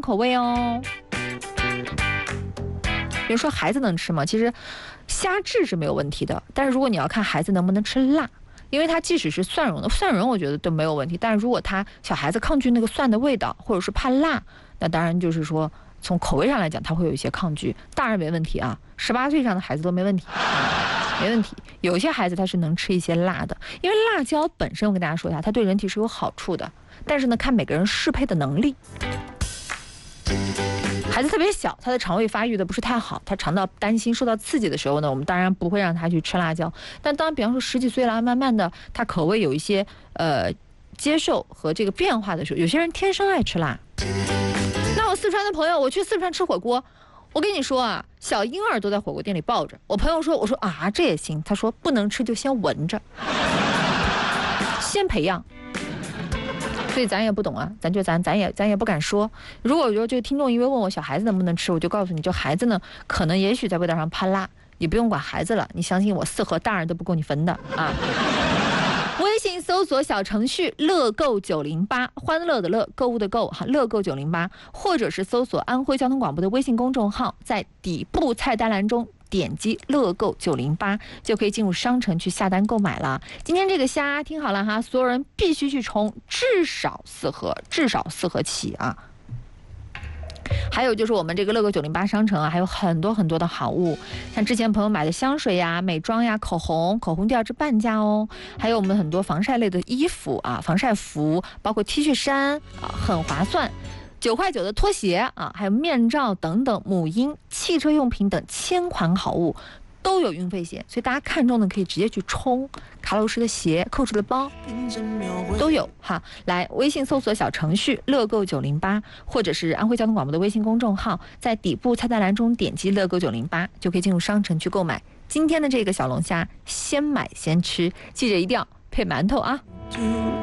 口味哦。比如说孩子能吃吗？其实虾质是没有问题的，但是如果你要看孩子能不能吃辣，因为它即使是蒜蓉的，蒜蓉我觉得都没有问题，但是如果小孩子抗拒那个蒜的味道，或者是怕辣，那当然就是说从口味上来讲他会有一些抗拒。大人没问题啊，18岁以上的孩子都没问题，没问题。有些孩子他是能吃一些辣的，因为辣椒本身我跟大家说一下，它对人体是有好处的，但是呢看每个人适配的能力。孩子特别小，他的肠胃发育的不是太好，他肠道担心受到刺激的时候呢，我们当然不会让他去吃辣椒。但当比方说10几岁了，慢慢的他口味有一些接受和这个变化的时候，有些人天生爱吃辣。那我四川的朋友，我去四川吃火锅，我跟你说啊，小婴儿都在火锅店里抱着。我朋友说，我说啊这也行，他说不能吃就先闻着，先培养。所以咱也不懂啊，咱也不敢说。如果说这个听众因为问我小孩子能不能吃，我就告诉你，就孩子呢，可能也许在味道上怕辣，你不用管孩子了，你相信我，4盒大人都不够你分的啊。微信搜索小程序乐购908，欢乐的乐，购物的购哈，乐购908，或者是搜索安徽交通广播的微信公众号，在底部菜单栏中点击乐购908，就可以进入商城去下单购买了。今天这个虾听好了哈，所有人必须去冲，至少4盒起啊。还有就是我们这个乐购908商城啊，还有很多很多的好物，像之前朋友买的香水呀、美妆呀、口红掉至半价哦，还有我们很多防晒类的衣服啊、防晒服，包括 T 恤衫啊，很划算。9块9的拖鞋啊，还有面罩等等，母婴、汽车用品等1000款好物都有运费险，所以大家看中的可以直接去冲。卡路士的鞋、Coach 的包都有哈。来，微信搜索小程序乐购908，或者是安徽交通广播的微信公众号，在底部菜单栏中点击乐购908，就可以进入商城去购买今天的这个小龙虾，先买先吃，记着一定要配馒头啊。